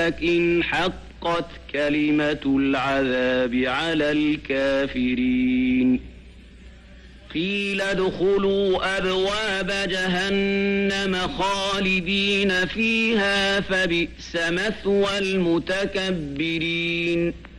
ولكن حقت كلمة العذاب على الكافرين قيل ادخلوا أبواب جهنم خالدين فيها فبئس مثوى المتكبرين